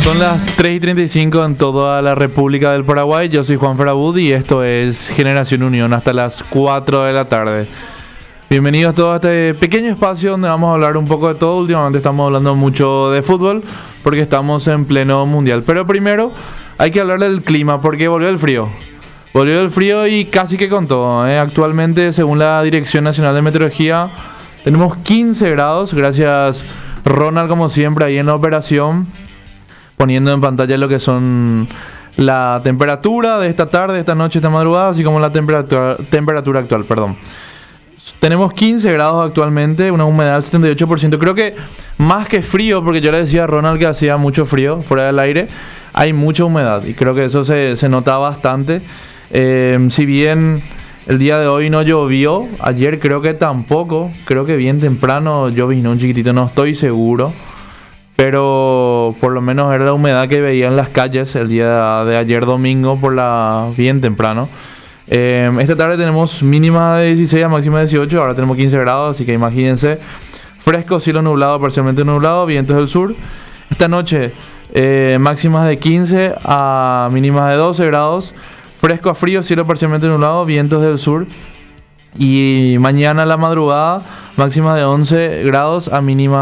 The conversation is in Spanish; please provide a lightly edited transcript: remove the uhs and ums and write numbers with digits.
Son las 3:35 en toda la República del Paraguay. Yo soy Juan Ferabud y esto es Generación Unión hasta las 4 de la tarde. Bienvenidos todos a este pequeño espacio donde vamos a hablar un poco de todo. Últimamente estamos hablando mucho de fútbol porque estamos en pleno mundial. Pero primero hay que hablar del clima porque volvió el frío. Volvió el frío y casi que con todo. Actualmente, según la Dirección Nacional de Meteorología, tenemos 15 grados. Gracias Ronald, como siempre, ahí en la operación, poniendo en pantalla lo que son la temperatura de esta tarde, esta noche, esta madrugada, así como la temperatura actual, perdón. Tenemos 15 grados actualmente, una humedad del 78%. Creo que más que frío, porque yo le decía a Ronald que hacía mucho frío fuera del aire, hay mucha humedad y creo que eso se nota bastante. Si bien el día de hoy no llovió, ayer creo que tampoco, creo que bien temprano llovió un chiquitito, no estoy seguro, pero por lo menos era la humedad que veía en las calles el día de ayer domingo bien temprano. Esta tarde tenemos mínima de 16 a máxima de 18, ahora tenemos 15 grados, así que imagínense, fresco, cielo nublado, parcialmente nublado, vientos del sur. Esta noche máximas de 15 a mínimas de 12 grados, fresco a frío, cielo parcialmente nublado, vientos del sur. Y mañana a la madrugada máxima de 11 grados a mínima